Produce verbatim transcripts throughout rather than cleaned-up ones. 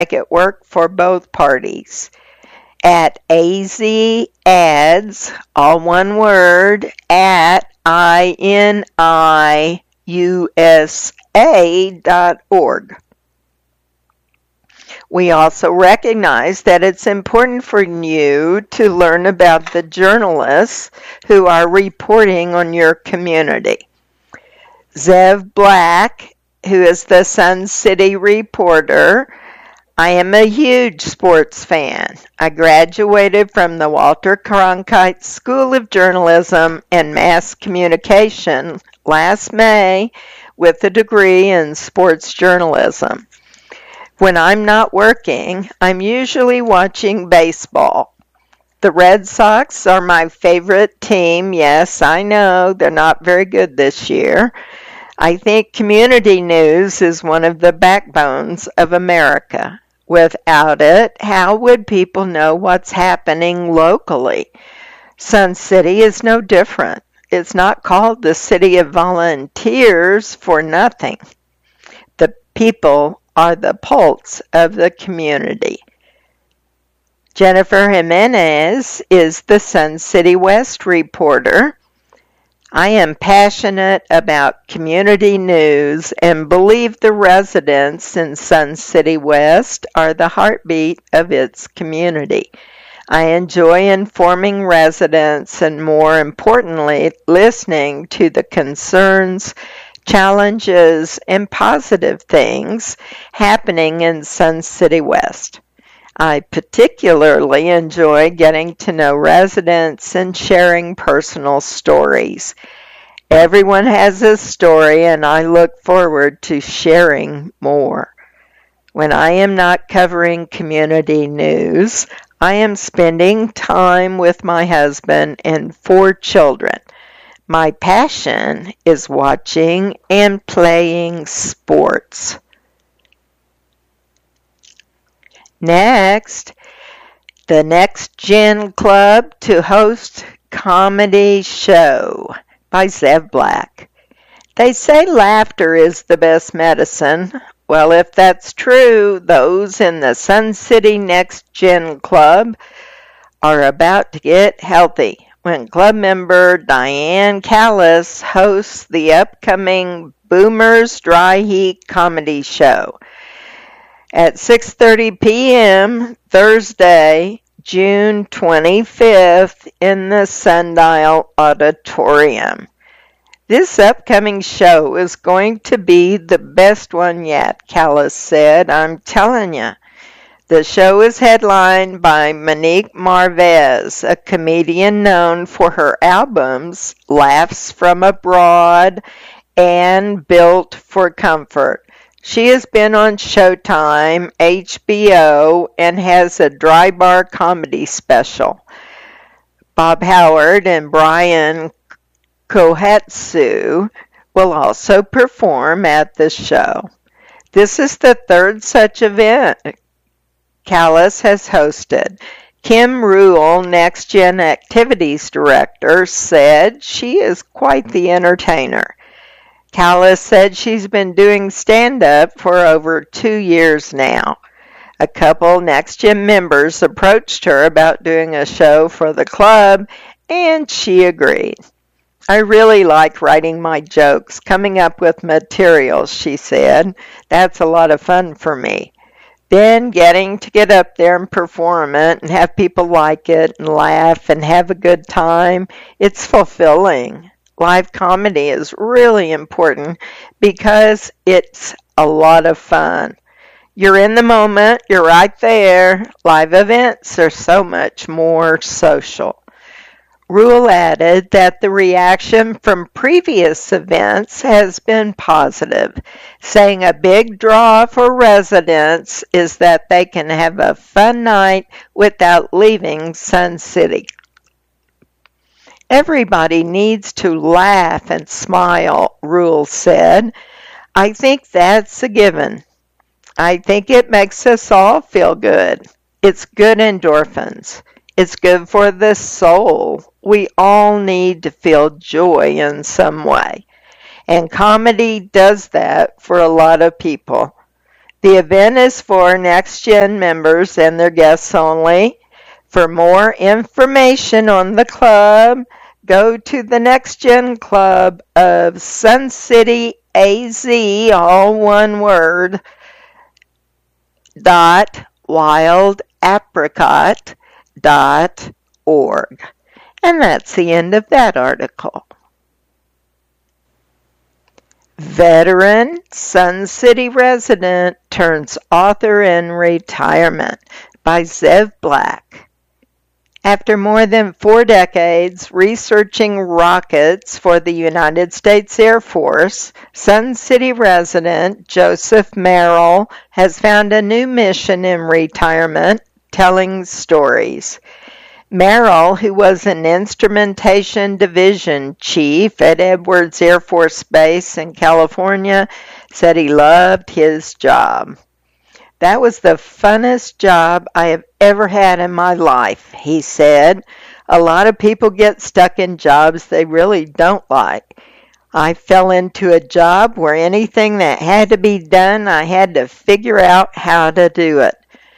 make it work for both parties. At A Z Ads, all one word, at I N I U S A dot org. We also recognize that it's important for you to learn about the journalists who are reporting on your community. Zev Black, who is the Sun City reporter. I am a huge sports fan. I graduated from the Walter Cronkite School of Journalism and Mass Communication last May with a degree in sports journalism. When I'm not working, I'm usually watching baseball. The Red Sox are my favorite team. Yes, I know they're not very good this year. I think community news is one of the backbones of America. Without it, how would people know what's happening locally? Sun City is no different. It's not called the City of Volunteers for nothing. The people are the pulse of the community. Jennifer Jimenez is the Sun City West reporter. I am passionate about community news and believe the residents in Sun City West are the heartbeat of its community. I enjoy informing residents and, more importantly, listening to the concerns, challenges, and positive things happening in Sun City West. I particularly enjoy getting to know residents and sharing personal stories. Everyone has a story, and I look forward to sharing more. When I am not covering community news, I am spending time with my husband and four children. My passion is watching and playing sports. Next, the Next Gen Club to host comedy show by Zev Black. They say laughter is the best medicine. Well, if that's true, those in the Sun City Next Gen Club are about to get healthy when club member Diane Callis hosts the upcoming Boomers Dry Heat comedy show at six thirty p.m. Thursday, June twenty-fifth in the Sundial Auditorium. This upcoming show is going to be the best one yet, Callis said. I'm telling you. The show is headlined by Monique Marvez, a comedian known for her albums Laughs from Abroad and Built for Comfort. She has been on Showtime, H B O, and has a dry bar comedy special. Bob Howard and Brian Kohetsu will also perform at the show. This is the third such event Callis has hosted. Kim Rule, Next Gen Activities Director, said she is quite the entertainer. Callis said she's been doing stand-up for over two years now. A couple Next Gen members approached her about doing a show for the club, and she agreed. I really like writing my jokes, coming up with materials, she said. That's a lot of fun for me. Then getting to get up there and perform it and have people like it and laugh and have a good time, it's fulfilling. Live comedy is really important because it's a lot of fun. You're in the moment, you're right there. Live events are so much more social. Rule added that the reaction from previous events has been positive, saying a big draw for residents is that they can have a fun night without leaving Sun City. Everybody needs to laugh and smile, Rule said. I think that's a given. I think it makes us all feel good. It's good endorphins. It's good for the soul. We all need to feel joy in some way. And comedy does that for a lot of people. The event is for Next Gen members and their guests only. For more information on the club, go to the Next Gen Club of Sun City A Z, all one word, dot wildapricot dot org. And that's the end of that article. Veteran Sun City resident turns author in retirement by Zev Black. After more than four decades researching rockets for the United States Air Force, Sun City resident Joseph Merrill has found a new mission in retirement, telling stories. Merrill, who was an instrumentation division chief at Edwards Air Force Base in California, said he loved his job. That was the funnest job I have ever had in my life, he said. A lot of people get stuck in jobs they really don't like. I fell into a job where anything that had to be done, I had to figure out how to do it.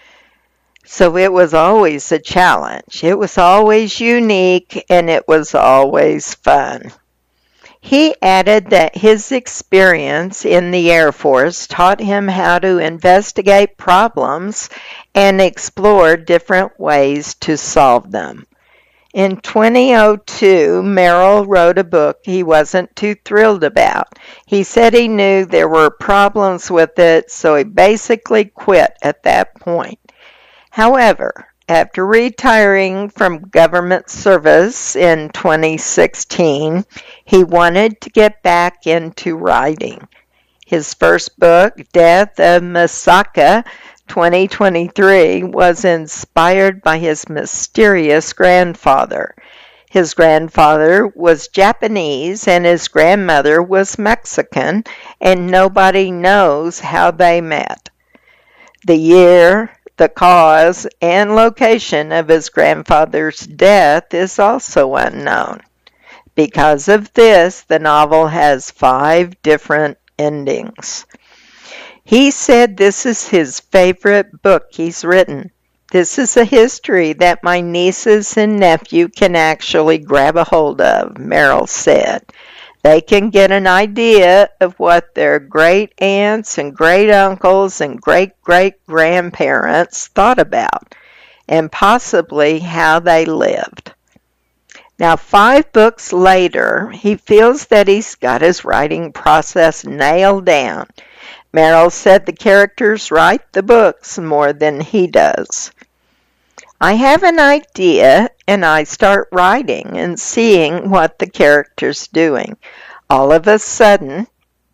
So it was always a challenge. It was always unique, and it was always fun. He added that his experience in the Air Force taught him how to investigate problems and explore different ways to solve them. In twenty oh two, Merrill wrote a book he wasn't too thrilled about. He said he knew there were problems with it, so he basically quit at that point. However, after retiring from government service in twenty sixteen, he wanted to get back into writing. His first book, Death of Misaka, twenty twenty-three, was inspired by his mysterious grandfather. His grandfather was Japanese and his grandmother was Mexican, and nobody knows how they met. The year, the cause, and location of his grandfather's death is also unknown. Because of this, the novel has five different endings. He said this is his favorite book he's written. This is a history that my nieces and nephew can actually grab a hold of, Merrill said. They can get an idea of what their great aunts and great uncles and great great grandparents thought about, and possibly how they lived. Now, five books later, he feels that he's got his writing process nailed down. Merrill said the characters write the books more than he does. I have an idea, and I start writing and seeing what the character's doing. All of a sudden,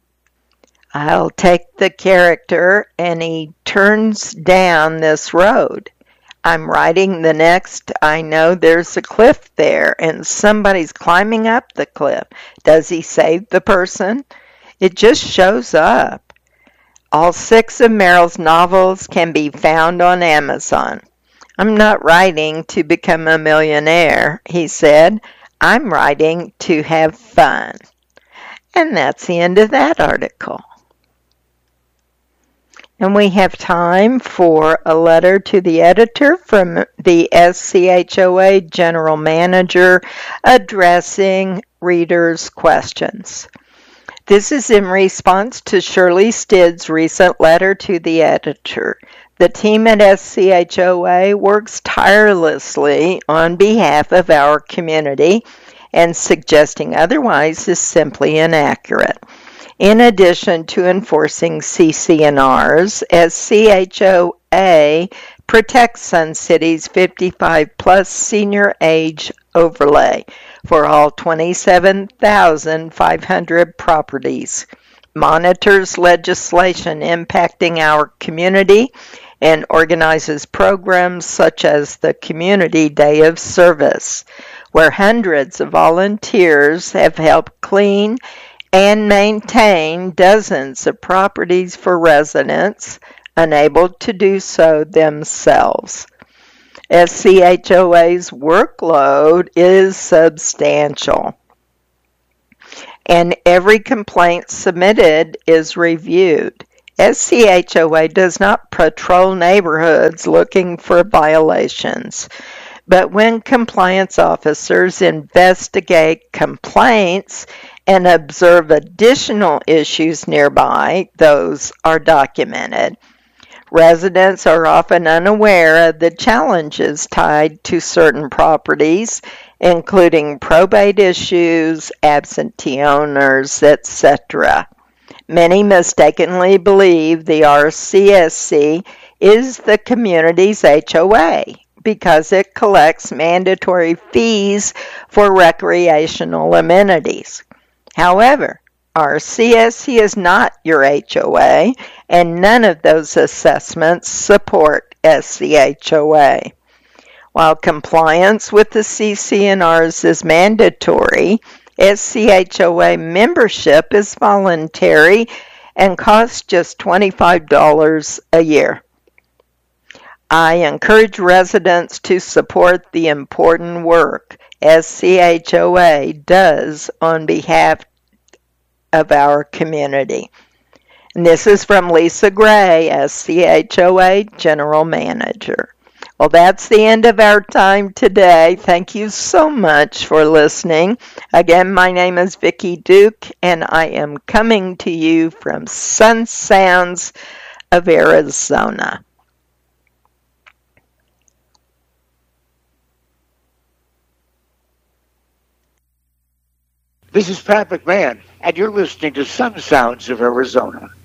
I'll take the character, and he turns down this road. I'm writing the next, I know there's a cliff there, and somebody's climbing up the cliff. Does he save the person? It just shows up. All six of Merrill's novels can be found on Amazon. I'm not writing to become a millionaire, he said. I'm writing to have fun. And that's the end of that article. And we have time for a letter to the editor from the S C H O A General Manager addressing readers' questions. This is in response to Shirley Stidd's recent letter to the editor. The team at S C H O A works tirelessly on behalf of our community, and suggesting otherwise is simply inaccurate. In addition to enforcing C C N Rs, S C H O A protects Sun City's fifty-five plus senior age overlay for all twenty-seven thousand five hundred properties, monitors legislation impacting our community, and organizes programs such as the Community Day of Service, where hundreds of volunteers have helped clean and maintain dozens of properties for residents unable to do so themselves. S C H O A's workload is substantial, and every complaint submitted is reviewed. S C H O A does not patrol neighborhoods looking for violations, but when compliance officers investigate complaints and observe additional issues nearby, those are documented. Residents are often unaware of the challenges tied to certain properties, including probate issues, absentee owners, et cetera. Many mistakenly believe the R C S C is the community's H O A because it collects mandatory fees for recreational amenities. However, R C S C is not your H O A, and none of those assessments support S C H O A. While compliance with the C C N Rs is mandatory, S C H O A membership is voluntary and costs just twenty-five dollars a year. I encourage residents to support the important work S C H O A does on behalf of our community. And this is from Lisa Gray, S C H O A General Manager. Well, that's the end of our time today. Thank you so much for listening. Again, my name is Vicki Duke, and I am coming to you from Sun Sounds of Arizona. This is Pat McMahon, and you're listening to Sun Sounds of Arizona.